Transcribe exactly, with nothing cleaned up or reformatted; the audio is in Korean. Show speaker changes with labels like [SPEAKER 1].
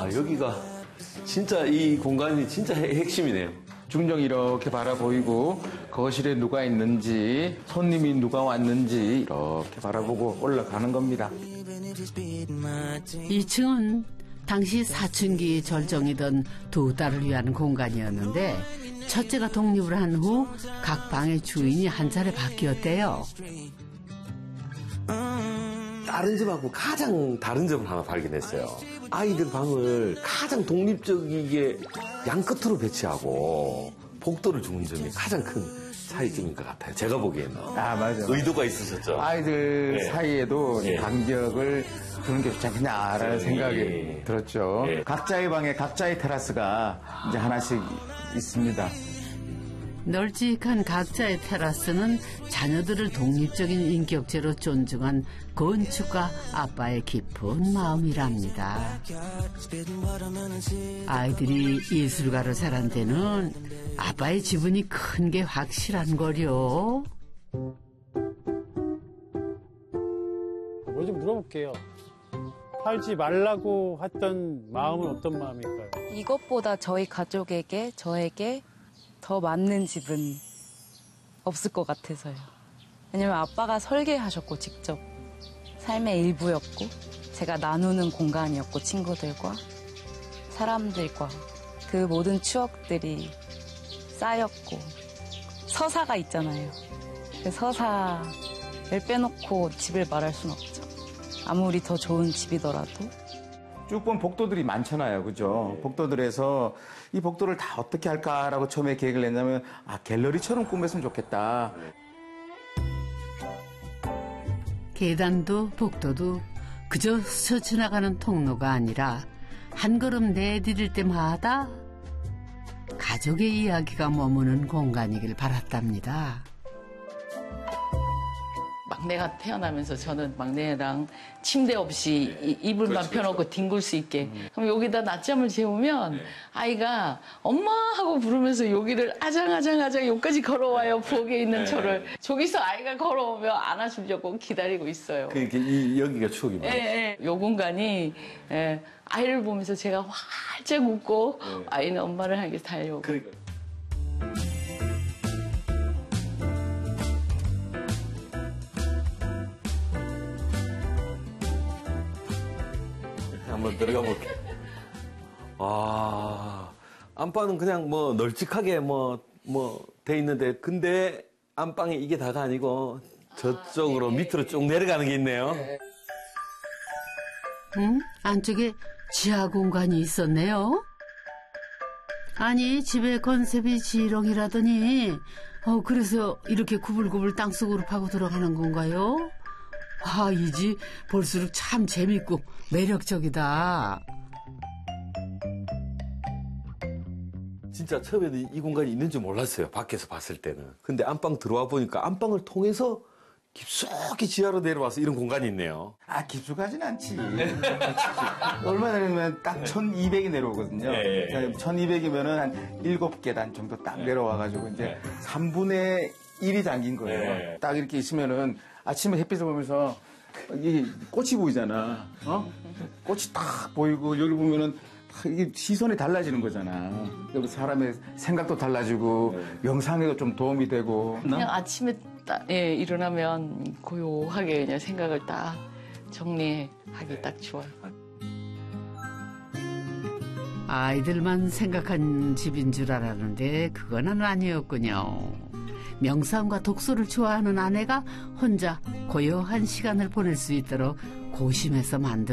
[SPEAKER 1] 아, 여기가 진짜 이 공간이 진짜 핵심이네요.
[SPEAKER 2] 중정 이렇게 바라보이고 거실에 누가 있는지 손님이 누가 왔는지 이렇게 바라보고 올라가는 겁니다.
[SPEAKER 3] 이 층은 당시 사춘기 절정이던 두 딸을 위한 공간이었는데 첫째가 독립을 한 후 각 방의 주인이 한 차례 바뀌었대요.
[SPEAKER 1] 다른 집하고 가장 다른 점을 하나 발견했어요. 아이들 방을 가장 독립적이게 양끝으로 배치하고 복도를 주는 점이 가장 큰 차이점인 것 같아요. 제가 보기에는.
[SPEAKER 2] 아, 맞아요.
[SPEAKER 1] 의도가 있으셨죠?
[SPEAKER 2] 아이들
[SPEAKER 1] 네.
[SPEAKER 2] 사이에도
[SPEAKER 1] 네.
[SPEAKER 2] 간격을 두는 게 좋지 않겠냐라는
[SPEAKER 1] 네.
[SPEAKER 2] 생각이
[SPEAKER 1] 네.
[SPEAKER 2] 들었죠.
[SPEAKER 1] 네.
[SPEAKER 2] 각자의 방에 각자의 테라스가 이제 하나씩 있습니다.
[SPEAKER 3] 널찍한 각자의 테라스는 자녀들을 독립적인 인격체로 존중한 건축가 아빠의 깊은 마음이랍니다. 아이들이 예술가로 자란 데는 아빠의 지분이 큰 게 확실한 거려.
[SPEAKER 4] 뭐 좀 물어볼게요. 팔지 말라고 했던 마음은 어떤 마음일까요?
[SPEAKER 5] 이것보다 저희 가족에게, 저에게 더 맞는 집은 없을 것 같아서요. 왜냐면 아빠가 설계하셨고 직접 삶의 일부였고 제가 나누는 공간이었고 친구들과 사람들과 그 모든 추억들이 쌓였고 서사가 있잖아요. 그 서사를 빼놓고 집을 말할 순 없죠. 아무리 더 좋은 집이더라도.
[SPEAKER 2] 쭉 보면 복도들이 많잖아요. 그죠? 복도들에서 이 복도를 다 어떻게 할까라고 처음에 계획을 냈냐면 아, 갤러리처럼 꾸몄으면 좋겠다.
[SPEAKER 3] 계단도 복도도 그저 스쳐 지나가는 통로가 아니라 한 걸음 내디딜 때마다 가족의 이야기가 머무는 공간이길 바랐답니다.
[SPEAKER 6] 막내가 태어나면서 저는 막내랑 침대 없이 네. 이불만 그렇죠, 펴놓고 그렇죠. 뒹굴 수 있게. 음. 그럼 여기다 낮잠을 재우면 네. 아이가 엄마 하고 부르면서 여기를 아장아장아장 여기까지 걸어와요. 부엌에 있는 네. 저를. 저기서 아이가 걸어오면 안아주려고 기다리고 있어요.
[SPEAKER 1] 그러니까 이, 여기가 추억입니다.
[SPEAKER 6] 네, 네. 요 공간이 예, 아이를 보면서 제가 활짝 웃고 네. 아이는 엄마를 향해 달려오고. 그러니까. 한번 들어가 볼게요. 아, 안방은 그냥 뭐 널찍하게 뭐, 뭐, 돼 있는데, 근데 안방에 이게 다가 아니고 저쪽으로 아, 네. 밑으로 쭉 내려가는 게 있네요.
[SPEAKER 3] 응? 안쪽에 지하 공간이 있었네요? 아니, 집의 컨셉이 지렁이라더니, 어, 그래서 이렇게 구불구불 땅속으로 파고 들어가는 건가요? 아, 이 집 볼수록 참 재밌고 매력적이다.
[SPEAKER 1] 진짜 처음에는 이 공간이 있는 줄 몰랐어요. 밖에서 봤을 때는. 근데 안방 들어와 보니까 안방을 통해서 깊숙이 지하로 내려와서 이런 공간이 있네요.
[SPEAKER 2] 아, 깊숙하진 않지. 얼마 내려오면 딱 천이백이 내려오거든요.
[SPEAKER 1] 네.
[SPEAKER 2] 그러니까 천이백이면은 한 일곱 계단 정도 딱 내려와가지고 이제 네. 삼분의 일이 잠긴 거예요. 네. 딱 이렇게 있으면은 아침에 햇빛을 보면서 이 꽃이 보이잖아. 어? 꽃이 딱 보이고 여기 보면은 이게 시선이 달라지는 거잖아. 여기 사람의 생각도 달라지고 네. 명상에도 좀 도움이 되고.
[SPEAKER 6] 그냥 아침에 딱, 예, 일어나면 고요하게 그냥 생각을 딱 정리하기 딱 좋아요.
[SPEAKER 3] 아이들만 생각한 집인 줄 알았는데 그거는 아니었군요. 명상과 독서를 좋아하는 아내가 혼자 고요한 시간을 보낼 수 있도록 고심해서 만든